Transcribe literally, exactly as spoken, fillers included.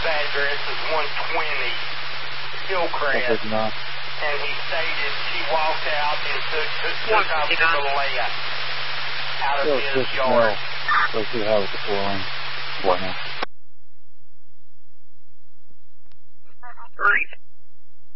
address is one twenty Hillcrest. And he stated she walked out and took, took, took off to the left out of his yard. Let's see how it's a four lane. What now?